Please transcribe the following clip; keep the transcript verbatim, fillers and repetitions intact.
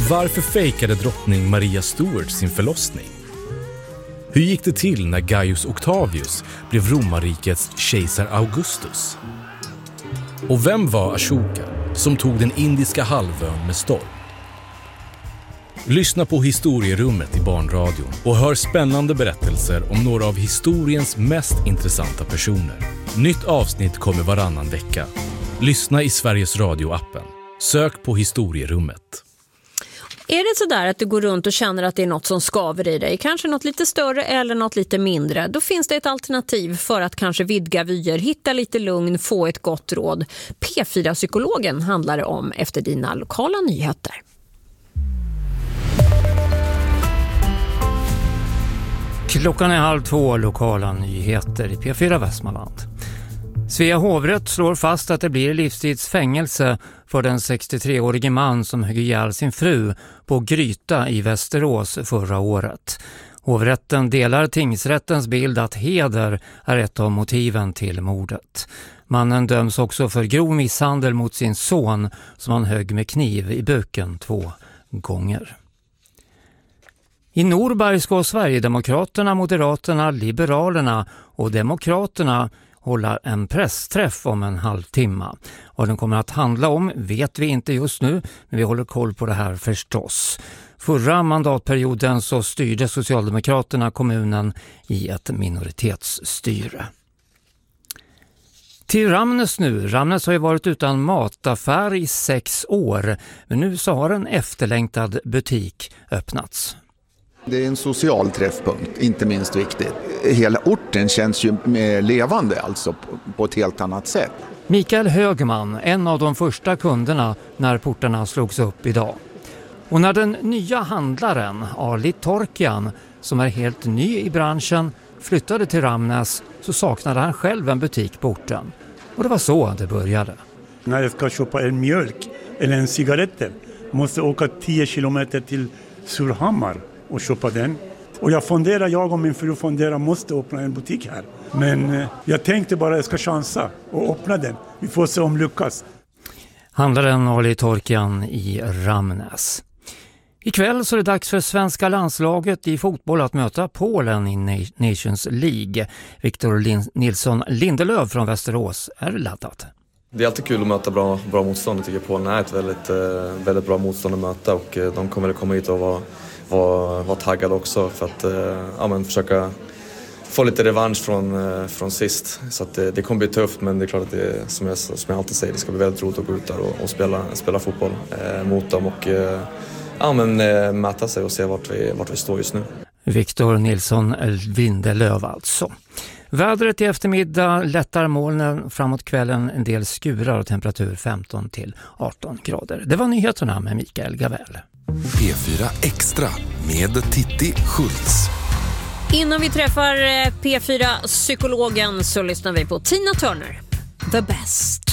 Varför fejkade drottning Maria Stuart sin förlossning? Hur gick det till när Gaius Octavius blev romarrikets kejsar Augustus? Och vem var Ashoka som tog den indiska halvön med storm? Lyssna på Historierummet i Barnradion och hör spännande berättelser om några av historiens mest intressanta personer. Nytt avsnitt kommer varannan vecka. Lyssna i Sveriges Radio-appen. Sök på Historierummet. Är det så där att du går runt och känner att det är något som skaver i dig, kanske något lite större eller något lite mindre, då finns det ett alternativ för att kanske vidga vyer, hitta lite lugn, få ett gott råd. P fyra-psykologen handlar det om efter dina lokala nyheter. Klockan är halv två, lokala nyheter i P fyra Västmanland. Svea hovrätt slår fast att det blir livstidsfängelse för den sextiotre-årige man som högg ihjäl sin fru på Gryta i Västerås förra året. Hovrätten delar tingsrättens bild att heder är ett av motiven till mordet. Mannen döms också för grov misshandel mot sin son som han högg med kniv i buken två gånger. I Norberg ska Sverigedemokraterna, Moderaterna, Liberalerna och Demokraterna hålla en pressträff om en halvtimme. Vad den kommer att handla om vet vi inte just nu, men vi håller koll på det här förstås. Förra mandatperioden så styrde Socialdemokraterna kommunen i ett minoritetsstyre. Till Ramnäs nu. Ramnäs har ju varit utan mataffär i sex år, men nu så har en efterlängtad butik öppnats. Det är en social träffpunkt, inte minst viktigt. Hela orten känns ju levande alltså på ett helt annat sätt. Mikael Högman, en av de första kunderna när portarna slogs upp idag. Och när den nya handlaren Ali Torkian, som är helt ny i branschen, flyttade till Ramnäs så saknade han själv en butik på orten. Och det var så det började. När jag ska köpa en mjölk eller en cigaretter måste jag åka tio kilometer till Surhammar och köpa den. Och jag funderar, jag och min fru funderar, måste öppna en butik här. Men eh, jag tänkte bara jag ska chansa och öppna den. Vi får se om lyckas. Handlaren Ali Torkian i Ramnäs. Ikväll så är det dags för svenska landslaget i fotboll att möta Polen i Nations League. Victor Lin- Nilsson Lindelöf från Västerås är laddad. Det är alltid kul att möta bra, bra motstånd. Jag tycker Polen är ett väldigt, väldigt bra motstånd att möta och de kommer att komma hit och vara Var, var taggad också för att ja, men försöka få lite revansch från, från sist. Så att det, det kommer bli tufft, men det är klart att det, som, jag, som jag alltid säger, det ska bli väldigt roligt att gå ut där och, och spela, spela fotboll eh, mot dem och eh, ja, men, eh, mäta sig och se vart vi, vart vi står just nu. Victor Nilsson Lindelöf alltså. Vädret i eftermiddag, lättar molnen, framåt kvällen en del skurar och temperatur femton till arton grader. Det var nyheterna med Mikael Gavell. P fyra Extra med Titti Schultz. Innan vi träffar P fyra-psykologen så lyssnar vi på Tina Turner, The Best.